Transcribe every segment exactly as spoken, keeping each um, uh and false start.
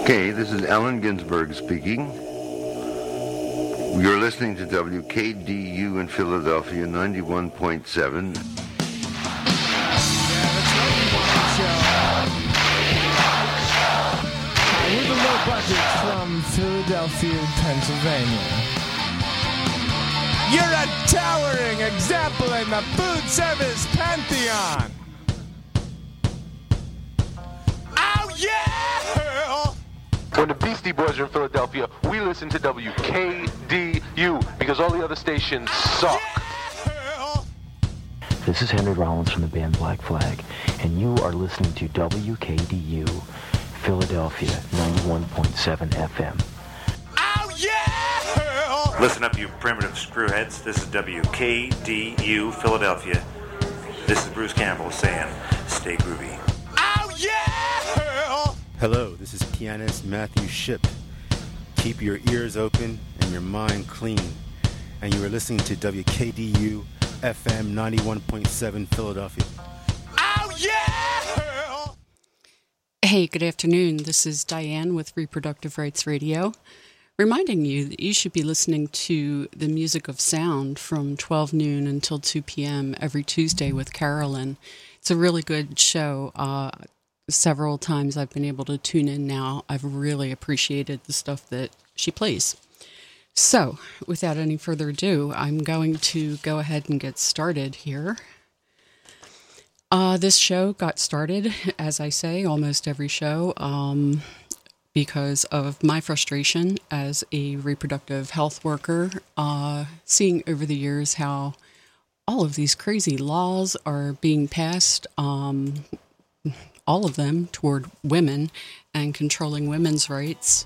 Okay, this is Allen Ginsberg speaking. You're listening to W K D U in Philadelphia, ninety-one point seven. Yeah, that's right, the morning show. Hi, we're the Low Budgets from Philadelphia, Pennsylvania. You're a towering example in the food service pantheon. Oh, yeah! When the Beastie Boys are in Philadelphia, we listen to W K D U because all the other stations suck. This is Henry Rollins from the band Black Flag, and you are listening to W K D U, Philadelphia, ninety-one point seven F M. Oh, yeah! Listen up, you primitive screwheads. This is W K D U, Philadelphia. This is Bruce Campbell saying, stay groovy. Oh, yeah! Hello, this is pianist Matthew Shipp. Keep your ears open and your mind clean. And you are listening to W K D U F M ninety-one point seven Philadelphia. Oh, yeah! Hey, good afternoon. This is Diane with Reproductive Rights Radio, reminding you that you should be listening to the Music of Sound from twelve noon until two p.m. every Tuesday with Carolyn. It's a really good show. Uh, several times I've been able to tune in now. I've really appreciated the stuff that she plays. So, without any further ado, I'm going to go ahead and get started here. Uh, this show got started, as I say, almost every show, um, because of my frustration as a reproductive health worker, uh, seeing over the years how all of these crazy laws are being passed, um, all of them toward women and controlling women's rights.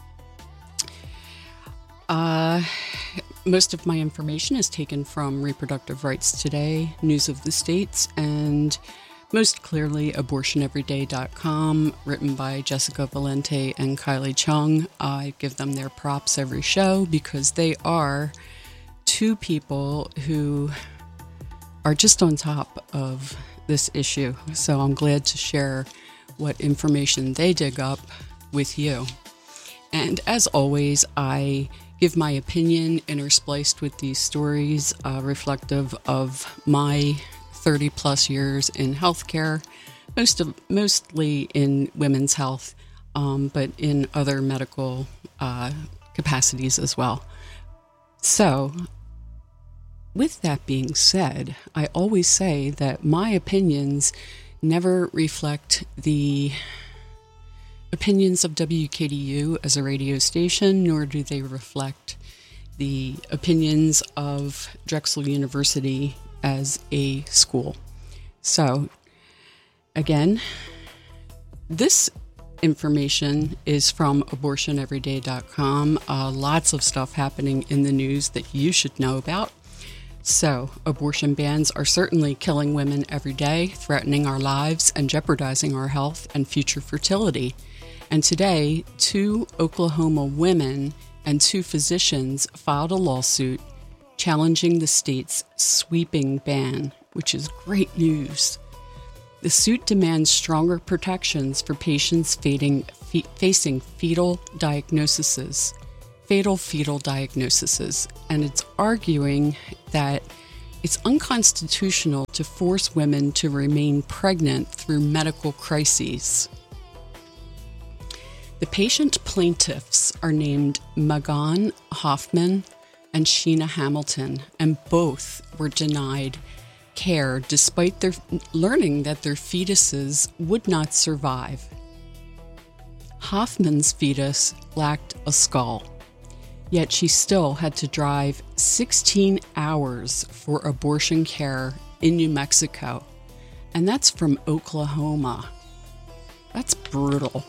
Uh, most of my information is taken from Reproductive Rights Today, News of the States, and most clearly abortion every day dot com, written by Jessica Valente and Kylie Chung. I give them their props every show because they are two people who are just on top of this issue. So I'm glad to share what information they dig up with you. And as always, I give my opinion interspliced with these stories, uh, reflective of my thirty plus years in healthcare, most of, mostly in women's health, um, but in other medical uh, capacities as well. So, with that being said, I always say that my opinions never reflect the opinions of W K D U as a radio station, nor do they reflect the opinions of Drexel University as a school. So, again, this information is from abortion every day dot com. Uh, lots of stuff happening in the news that you should know about. So, abortion bans are certainly killing women every day, threatening our lives and jeopardizing our health and future fertility. And today, two Oklahoma women and two physicians filed a lawsuit challenging the state's sweeping ban, which is great news. The suit demands stronger protections for patients facing, fe- facing fetal diagnoses. fatal fetal diagnoses, and it's arguing that it's unconstitutional to force women to remain pregnant through medical crises. The patient plaintiffs are named Megan Hoffman and Sheena Hamilton, and both were denied care despite their learning that their fetuses would not survive. Hoffman's fetus lacked a skull, yet she still had to drive sixteen hours for abortion care in New Mexico. And that's from Oklahoma. That's brutal.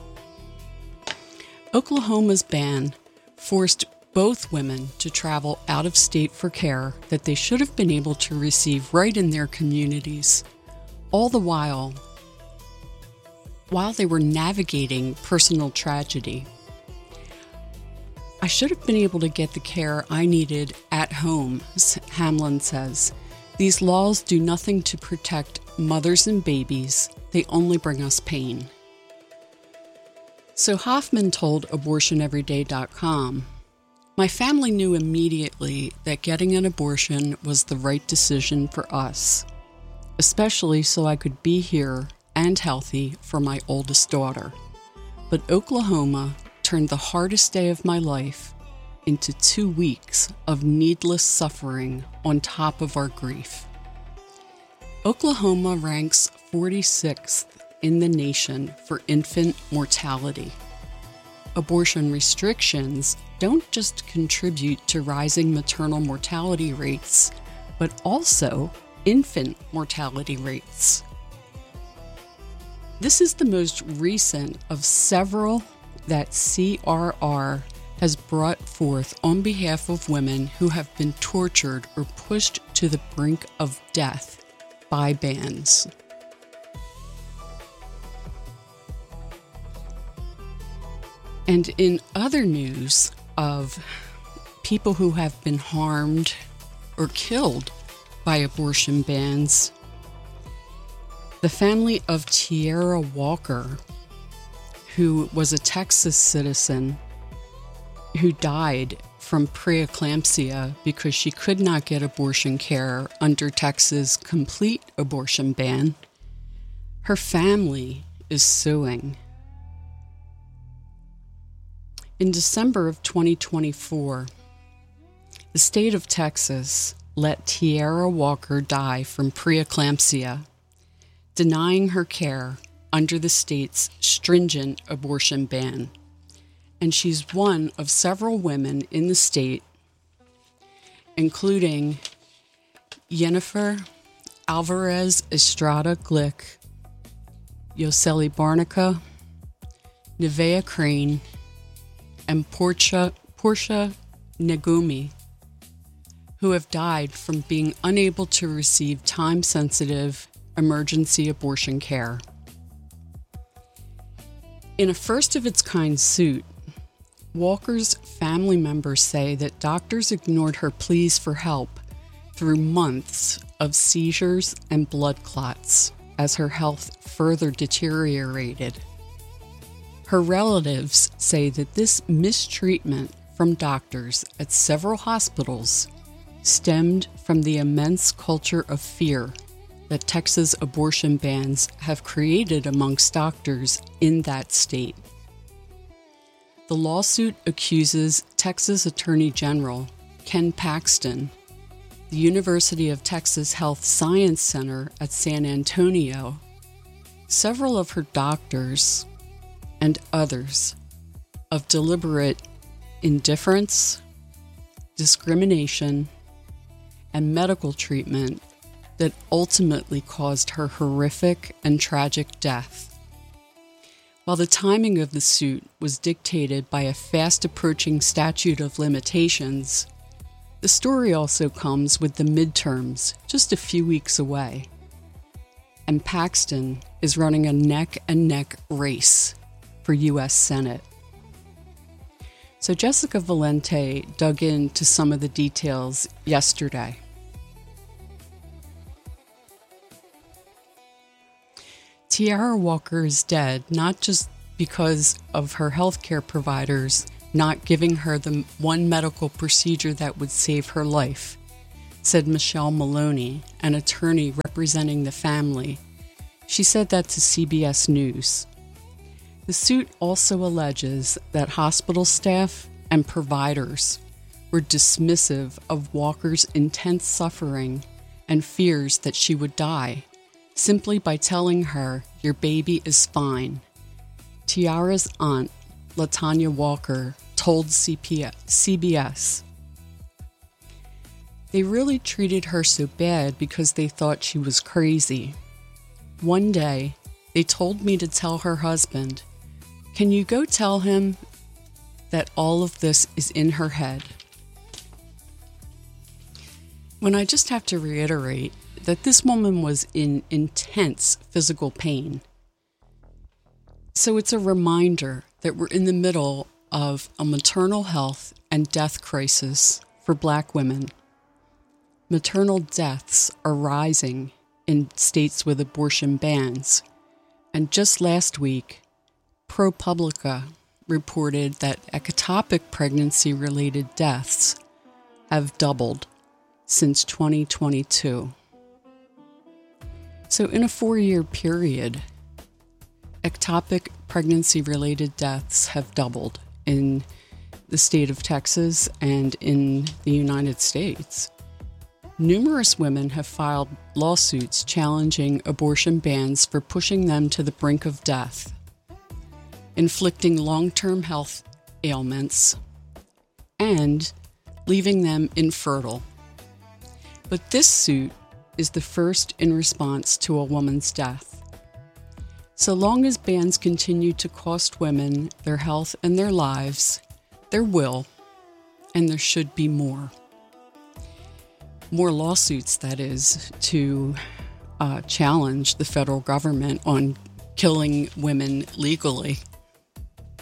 Oklahoma's ban forced both women to travel out of state for care that they should have been able to receive right in their communities, all the while, while they were navigating personal tragedy. I should have been able to get the care I needed at home, Hamlin says. These laws do nothing to protect mothers and babies. They only bring us pain. So Hoffman told abortion every day dot com, "My family knew immediately that getting an abortion was the right decision for us, especially so I could be here and healthy for my oldest daughter. But Oklahoma turned the hardest day of my life into two weeks of needless suffering on top of our grief." Oklahoma ranks forty-sixth in the nation for infant mortality. Abortion restrictions don't just contribute to rising maternal mortality rates, but also infant mortality rates. This is the most recent of several that C R R has brought forth on behalf of women who have been tortured or pushed to the brink of death by bans. And in other news of people who have been harmed or killed by abortion bans, the family of Tierra Walker, who was a Texas citizen who died from preeclampsia because she could not get abortion care under Texas' complete abortion ban, her family is suing. In December of twenty twenty-four, the state of Texas let Tierra Walker die from preeclampsia, denying her care under the state's stringent abortion ban. And she's one of several women in the state, including Jennifer Alvarez Estrada Glick, Yoseli Barnica, Nevaeh Crane, and Portia, Portia Negumi, who have died from being unable to receive time-sensitive emergency abortion care. In a first-of-its-kind suit, Walker's family members say that doctors ignored her pleas for help through months of seizures and blood clots as her health further deteriorated. Her relatives say that this mistreatment from doctors at several hospitals stemmed from the immense culture of fear that Texas abortion bans have created amongst doctors in that state. The lawsuit accuses Texas Attorney General Ken Paxton, the University of Texas Health Science Center at San Antonio, several of her doctors, and others of deliberate indifference, discrimination, and medical treatment that ultimately caused her horrific and tragic death. While the timing of the suit was dictated by a fast-approaching statute of limitations, the story also comes with the midterms just a few weeks away. And Paxton is running a neck-and-neck race for U S Senate. So Jessica Valente dug into some of the details yesterday. Tierra Walker is dead not just because of her healthcare providers not giving her the one medical procedure that would save her life, said Michelle Maloney, an attorney representing the family. She said that to C B S News. The suit also alleges that hospital staff and providers were dismissive of Walker's intense suffering and fears that she would die, simply by telling her, "Your baby is fine." Tiara's aunt, LaTanya Walker, told C B S. They really treated her so bad because they thought she was crazy. One day, they told me to tell her husband, "Can you go tell him that all of this is in her head?" When I just have to reiterate that this woman was in intense physical pain. So it's a reminder that we're in the middle of a maternal health and death crisis for Black women. Maternal deaths are rising in states with abortion bans, and just last week, ProPublica reported that ectopic pregnancy-related deaths have doubled since twenty twenty-two. So in a four-year period, ectopic pregnancy-related deaths have doubled in the state of Texas and in the United States. Numerous women have filed lawsuits challenging abortion bans for pushing them to the brink of death, inflicting long-term health ailments, and leaving them infertile. But this suit is the first in response to a woman's death. So long as bans continue to cost women their health and their lives, there will, and there should be more. More lawsuits, that is, to uh, challenge the federal government on killing women legally